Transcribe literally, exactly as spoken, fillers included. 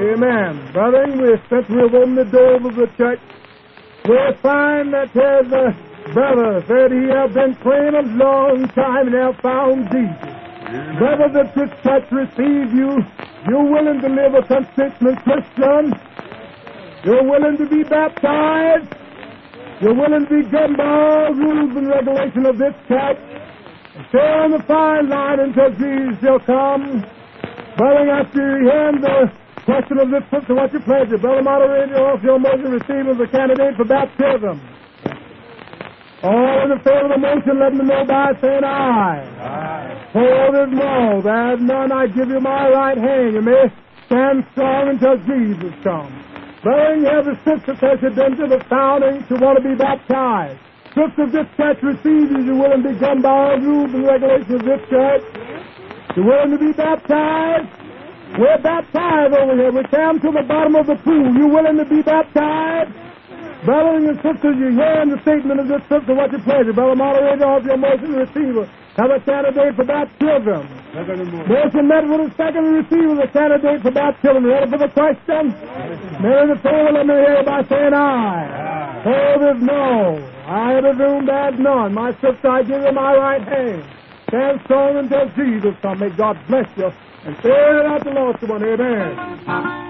Amen. Brother, we, since we've opened the doors of the church, we'll find that there's a brother said he have been praying a long time and have found Jesus. Amen. Brother, that this church receive you, you're willing to live a consistent Christian. You're willing to be baptized. You're willing to be governed by all rules and regulations of this church. Stay on the fine line until Jesus shall come. Brother, after you hear the question of this sister, what's your pleasure? Brother, moderator, off your motion, receive as a candidate for baptism. All in the favor of the motion, let me know by saying aye. Aye. For there's no, there's none. I give you my right hand. You may stand strong until Jesus comes. Brother, you have a sister says you've been to the fountain to want to be baptized. Sister, this church receives you. You're willing to be governed by all rules and regulations of this church. You're willing to be baptized. We're baptized over here. We came to the bottom of the pool. You willing to be baptized? Brothers and sisters, you hear the statement of this sister, what's your pleasure? Brother, moderator, off your motion, receiver. Have a candidate for baptism. Motion met with a second receiver, the candidate for baptism. Ready for the question? Mary the favor, let me hear you by saying aye. Aye. Oh, there's no. I presume there's none. My sister, I give you my right hand. Stand strong until Jesus comes. May God bless you. And say it out the lost one. Amen.